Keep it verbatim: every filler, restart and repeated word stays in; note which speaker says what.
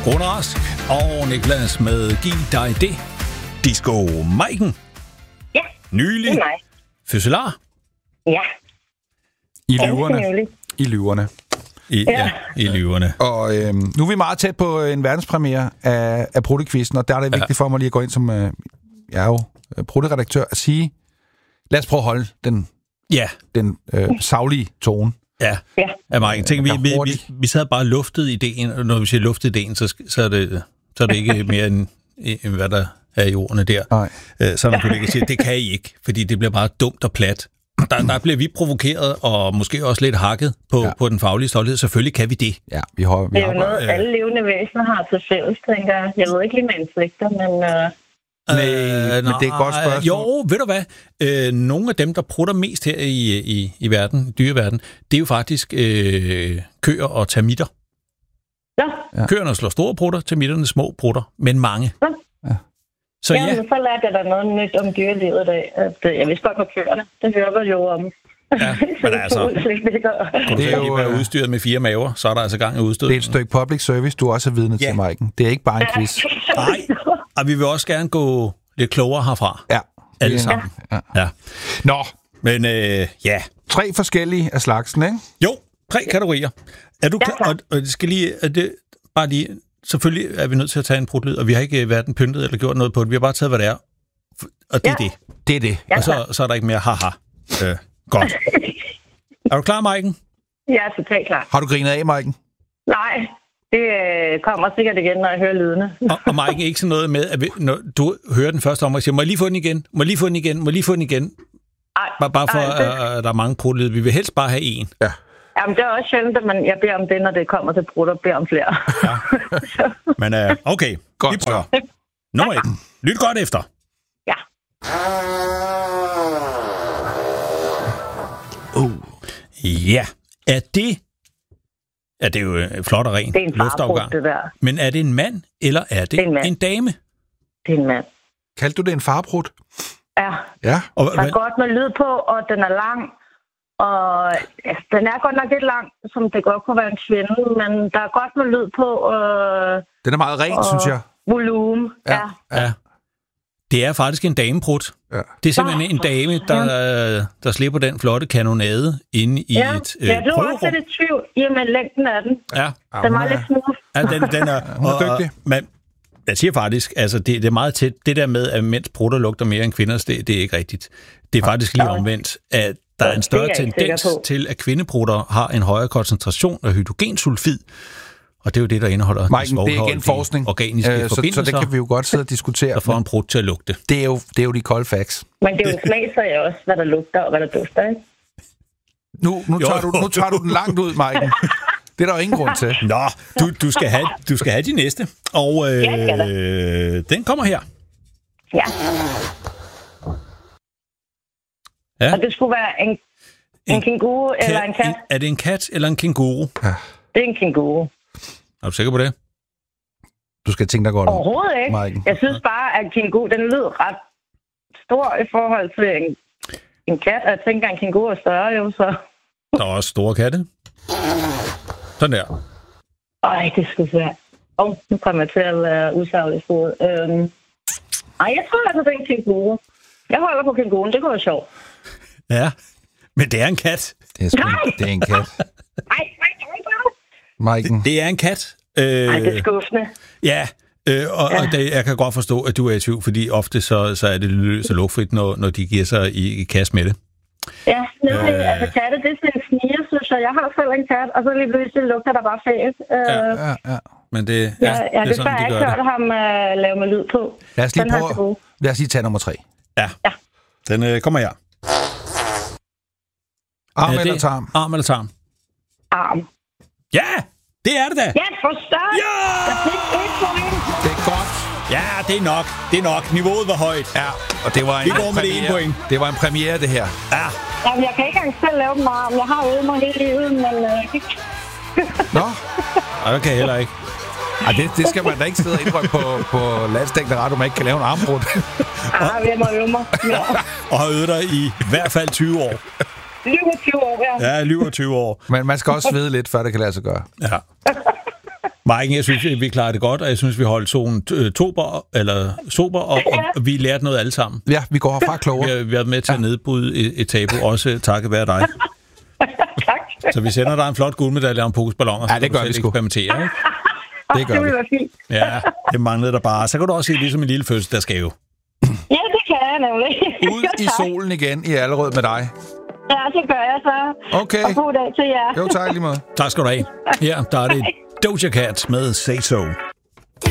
Speaker 1: Rune Rask og Niklas med Giv dig det. Disco Maiken.
Speaker 2: Ja,
Speaker 1: Nylig.
Speaker 2: det er mig.
Speaker 1: Fødselar.
Speaker 2: Ja.
Speaker 3: I løverne. I løverne.
Speaker 1: I, ja. ja, i løverne.
Speaker 3: Og øh, nu er vi meget tæt på en verdenspremiere af, af Pruttekvisten, og der er det vigtigt ja. for mig lige at gå ind som, øh, jeg er jo Prutte-redaktør, at sige, lad os prøve at holde den,
Speaker 1: ja.
Speaker 3: den øh, saglige tone.
Speaker 1: Ja, ja. ja Maiken, tænk, vi, vi, vi, vi sad bare luftet ideen, og når vi siger luftet ideen, så, så, er, det, så er det ikke mere end, end hvad der er i ordene der.
Speaker 3: Nej.
Speaker 1: Så når kollega siger, det kan I ikke, fordi det bliver bare dumt og plat. Der, der bliver vi provokeret, og måske også lidt hakket på, ja. på den faglige stolthed. Selvfølgelig kan vi det.
Speaker 3: Ja, vi har, vi
Speaker 2: det er
Speaker 3: har
Speaker 2: jo noget, øh... alle levende væsener har til fælles, tænker jeg. Jeg ved ikke lige med insekter, men... Øh...
Speaker 3: Nej, øh, men det er et godt spørgsmål.
Speaker 1: Jo, ved du hvad? Øh, nogle af dem, der prutter mest her i, i, i verden, dyreverden, det er jo faktisk øh, køer og termitter.
Speaker 2: Ja.
Speaker 1: Køerne slår store prutter, termitterne små prutter, men mange.
Speaker 2: Ja.
Speaker 3: Ja.
Speaker 2: Så ja, ja. Så lærte jeg da noget nyt om dyrelivet i dag. At, jeg vidste godt, hvad køerne. Det hører jo om.
Speaker 1: Ja, men altså, det er jo være udstyret med fire maver, så er der altså gang i udstyret.
Speaker 3: Det er et stykke public service, du også er vidne ja. til, Maiken. Det er ikke bare en quiz.
Speaker 1: Nej, og vi vil også gerne gå lidt klogere herfra.
Speaker 3: Ja.
Speaker 1: Alle sammen. Ja. ja.
Speaker 3: Nå.
Speaker 1: Men øh, ja.
Speaker 3: Tre forskellige af slagsen, ikke?
Speaker 1: Jo, tre kategorier. Er du klar? Og, og det skal lige, er det bare lige, selvfølgelig er vi nødt til at tage en prutlyd, og vi har ikke været pyntet eller gjort noget på det. Vi har bare taget, hvad det er. Og det ja. er det.
Speaker 3: Det er det.
Speaker 1: Og så, så er der ikke mere haha. Øh, godt. Er du klar, Maiken?
Speaker 2: Jeg er totalt klar.
Speaker 3: Har du grinet af, Maiken?
Speaker 2: Nej, det øh, kommer sikkert igen, når jeg hører lydene.
Speaker 1: og, og Maiken, ikke sådan noget med, at når du hører den første om, og siger, må jeg lige få den igen? Må jeg lige få den igen? Må jeg lige få den igen?
Speaker 2: Ej,
Speaker 1: bare, bare for,
Speaker 2: ej, det...
Speaker 1: at der er mange prutlyde. Vi vil helst bare have en.
Speaker 3: Ja.
Speaker 2: Jamen, det er også sjældent, at man, jeg beder om det, når det kommer til brutter, beder om flere.
Speaker 1: Ja. Men uh, okay,
Speaker 3: godt,
Speaker 1: vi prøver. Nummer et. Lyt godt efter.
Speaker 2: Ja.
Speaker 1: Uh. Ja. Er det... Ja, det er jo en flot og ren luftafgang.
Speaker 2: Det der.
Speaker 1: Men er det en mand, eller er det, det er en, en dame?
Speaker 2: Det er en mand.
Speaker 3: Kaldte du det en farprut?
Speaker 2: Ja.
Speaker 3: Ja.
Speaker 2: Og, der er godt med lyd på, og den er lang. Og altså, den er godt nok lidt lang, som det godt kunne være en kvinde, men der er godt med lyd på. Og,
Speaker 3: den er meget ren, og synes jeg.
Speaker 2: Volumen, ja.
Speaker 1: ja. ja. Det er faktisk en dameprut. Ja. Det er simpelthen en dame, der, der slipper den flotte kanonade inde i
Speaker 2: ja.
Speaker 1: et øh,
Speaker 2: ja, du har også lidt tvivl i og med længden af den.
Speaker 1: Ja.
Speaker 2: Den er meget lidt smooth.
Speaker 1: Ja, den, den er,
Speaker 3: hun er dygtig.
Speaker 1: Og, men jeg siger faktisk, altså det, det er meget tæt. Det der med, at mænds prutter lugter mere end kvinders, det, det er ikke rigtigt. Det er faktisk lige omvendt, at der er en større tendens til, at kvindeprutter har en højere koncentration af hydrogensulfid, og det er jo det, der indeholder
Speaker 3: Maiken, det er igen forskning.
Speaker 1: Organiske øh,
Speaker 3: forbindelser. Så det kan vi jo godt sidde og diskutere.
Speaker 1: Der får en prut til at lugte.
Speaker 3: Det er jo, det er jo de kolde facts.
Speaker 2: Men det er jo smagsag også, hvad der lugter og hvad der dufter, ikke?
Speaker 3: Nu, nu, tager, du, nu tager du den langt ud, Maiken. Det er der jo ingen grund til.
Speaker 1: Nå, du, du, skal, have, du skal have de næste. Og øh,
Speaker 2: ja,
Speaker 1: den kommer her.
Speaker 2: Ja.
Speaker 1: Ja.
Speaker 2: Og det skulle være en, en, en kænguru kat, eller en kat? En,
Speaker 1: er det en kat eller en kænguru?
Speaker 3: Ja.
Speaker 2: Det er en kænguru.
Speaker 1: Er du sikker på det?
Speaker 3: Du skal tænke dig godt om.
Speaker 2: Overhovedet ikke. Maiken. Jeg synes bare, at kænguru, den lyder ret stor i forhold til en, en kat. Og jeg tænker, at en kænguru er større jo, så...
Speaker 1: Der er også store katte. Sådan der.
Speaker 2: Ej, det skulle svært. Åh, oh, nu kommer jeg til at være usaglig i sporet. Øhm... Ej, jeg tror altså, det er en kænguru. Jeg holder på kænguruen, det kunne være sjovt.
Speaker 1: Ja, men det er en kat.
Speaker 3: Det er, sgu, det er en kat.
Speaker 2: Nej, nej, nej,
Speaker 3: Maiken.
Speaker 1: Det, det er en kat. Øh,
Speaker 2: Ej, det er skuffende.
Speaker 1: Ja, øh, og, ja. og det, jeg kan godt forstå, at du er i tvivl, fordi ofte så, så er det løs og lugtfrit, når, når de giver sig i, i kast med det.
Speaker 2: Ja, nemlig. Øh, altså katte, det er sådan en sniger, synes jeg. Jeg har selv en kat, og så lige pludselig lugter der bare fælt. Øh,
Speaker 1: ja, ja, ja. Men det, ja,
Speaker 2: ja, ja, det er sådan, de gør det. Jeg har ikke hørt ham uh, lave med lyd på.
Speaker 3: Lad os lige, prøve, lad os lige tage nummer tre.
Speaker 1: Ja,
Speaker 2: ja.
Speaker 1: Den øh, kommer her.
Speaker 3: Arm eller det, tarm?
Speaker 1: Arm eller tarm?
Speaker 2: Arm.
Speaker 1: Ja, det er det da.
Speaker 2: Ja, for større.
Speaker 1: Ja!
Speaker 2: Jeg fik et point.
Speaker 3: Det er godt.
Speaker 1: Ja, det er nok. Det er nok. Niveauet var højt.
Speaker 3: Ja, og det var en,
Speaker 1: det premiere. Point.
Speaker 3: Det var en premiere, det her.
Speaker 1: Ja.
Speaker 2: Jamen, jeg kan ikke engang selv lave dem arm. Jeg har øvet mig hele livet, men... Øh,
Speaker 3: Nå?
Speaker 1: Ej, det kan jeg heller ikke.
Speaker 3: Ej, det, det skal man da ikke sidde og indrømme på, på landsdækkende radio, man ikke kan lave en armbrud.
Speaker 2: Ah, jeg må øve mig. Ja.
Speaker 1: Og har øvet dig i hvert fald tyve år.
Speaker 2: syvogtyve år, ja.
Speaker 1: Ja, syvogtyve år.
Speaker 3: Men man skal også svede lidt, før det kan lade sig gøre.
Speaker 1: Ja. Maiken, jeg synes, vi klarede det godt, og jeg synes, vi holdt zonen tober, eller sober, og, og vi lærte noget alle sammen.
Speaker 3: Ja, vi går herfra klogere.
Speaker 1: Vi har været med til at nedbryde et, et tabu, også takket være dig.
Speaker 2: Tak.
Speaker 1: Så vi sender dig en flot guldmedalje om pokesballoner,
Speaker 3: ja, det gør vi sgu.
Speaker 1: Eksperimentere, ikke?
Speaker 3: Det gør
Speaker 2: det vi. Fint.
Speaker 1: Ja, det manglede der bare. Så kan du også se ligesom en lille fødselsdagsgave.
Speaker 2: Ja, det kan jeg nemlig.
Speaker 3: Ud i solen igen i Allerød med dig.
Speaker 2: Ja, det gør jeg så.
Speaker 3: Okay.
Speaker 2: Og god dag til jer.
Speaker 3: Jo, tak lige måde.
Speaker 1: Tak skal du have. Ja, der er det Doja Cat med Say So.